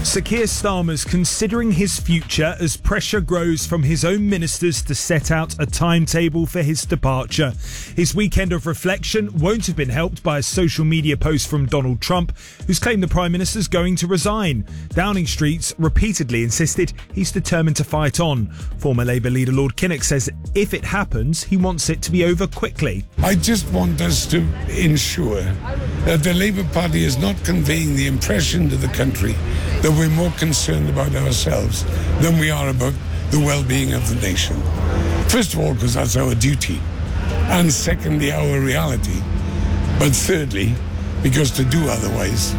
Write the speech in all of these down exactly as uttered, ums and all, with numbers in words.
Sir Keir Starmer's considering his future as pressure grows from his own ministers to set out a timetable for his departure. His weekend of reflection won't have been helped by a social media post from Donald Trump, who's claimed the Prime Minister's going to resign. Downing Street's repeatedly insisted he's determined to fight on. Former Labour leader Lord Kinnock says if it happens, he wants it to be over quickly. I just want us to ensure that the Labour Party is not conveying the impression to the country that we're more concerned about ourselves than we are about the well-being of the nation. First of all, because that's our duty, and secondly, our reality, but thirdly, because to do otherwise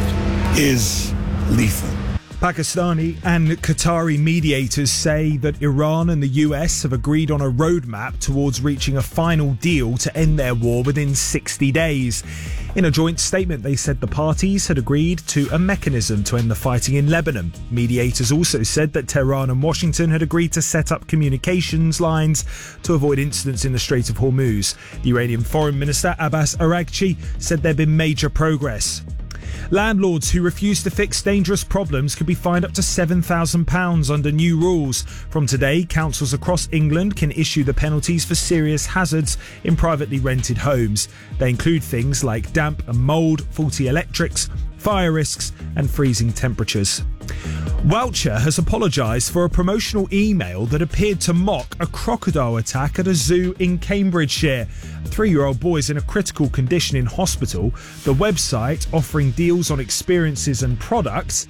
is lethal. Pakistani and Qatari mediators say that Iran and the U S have agreed on a roadmap towards reaching a final deal to end their war within sixty days. In a joint statement, they said the parties had agreed to a mechanism to end the fighting in Lebanon. Mediators also said that Tehran and Washington had agreed to set up communications lines to avoid incidents in the Strait of Hormuz. The Iranian Foreign Minister Abbas Araghchi said there'd been major progress. Landlords who refuse to fix dangerous problems could be fined up to seven thousand pounds under new rules. From today, councils across England can issue the penalties for serious hazards in privately rented homes. They include things like damp and mould, faulty electrics, fire risks and freezing temperatures. Woucher has apologised for a promotional email that appeared to mock a crocodile attack at a zoo in Cambridgeshire. A three-year-old boy is in a critical condition in hospital. The website, offering deals on experiences and products,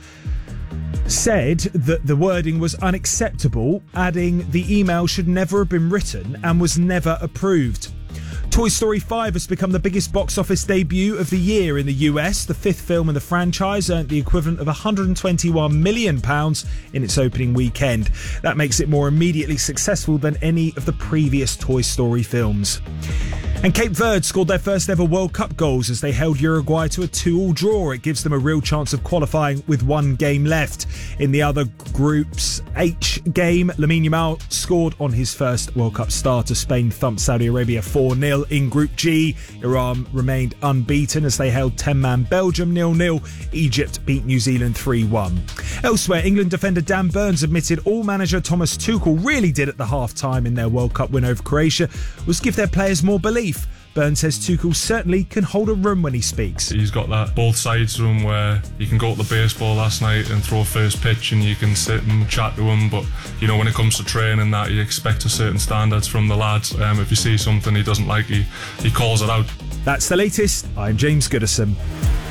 said that the wording was unacceptable, adding the email should never have been written and was never approved. Toy Story five has become the biggest box office debut of the year in the U S. The fifth film in the franchise earned the equivalent of one hundred twenty-one million pounds in its opening weekend. That makes it more immediately successful than any of the previous Toy Story films. And Cape Verde scored their first ever World Cup goals as they held Uruguay to a two-all draw. It gives them a real chance of qualifying with one game left. In the other group's H game, Lamine Yamal scored on his first World Cup start as Spain thumped Saudi Arabia four nil. In Group G, Iran remained unbeaten as they held ten-man Belgium nil nil. Egypt beat New Zealand three one. Elsewhere, England defender Dan Burns admitted all manager Thomas Tuchel really did at the half-time in their World Cup win over Croatia was give their players more belief. Burns says Tuchel certainly can hold a room when he speaks. He's got that both sides room where you can go to the baseball last night and throw first pitch and you can sit and chat to him, but you know, when it comes to training, that you expect a certain standards from the lads. Um, if you see something he doesn't like, he, he calls it out. That's the latest. I'm James Goodison.